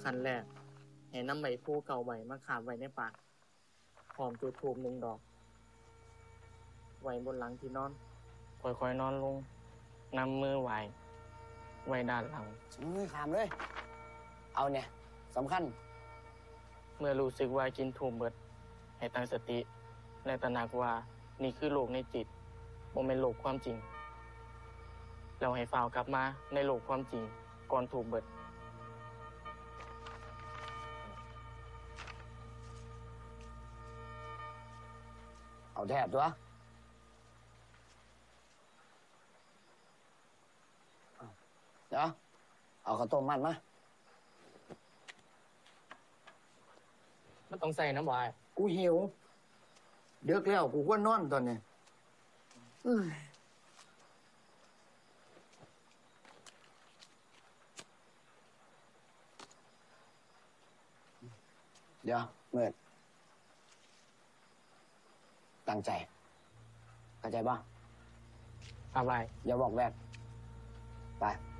ขั้นแรกให้นำใบโพเก่าใบมาคาบไว้ในปากพร้อมจุดธูป1 ดอกไว้บนหลังที่นอนค่อยๆนอนลงนำมือไหว้ด้านหลังขามเลยเอาเนี่ยสำคัญเมื่อรู้สึกว่ากินธูปเบิดให้ตั้งสติและตระหนักว่านี่คือโลกในจิตบ่แม่นโลกความจริงเราให้ฝ่าวกลับมาในโลกความจริงก่อนธูปเบิดเอาแทบตัวเดี๋ยวเอาข้าวต้มมัดมามันต้องใส่น้ำหวายกูหิวเดึกแล้วกูก็นอนตอนนี้เดี๋ยวเมื่อตั้งใจเข้าใจป่ะครับไปอย่าบอกแวกไป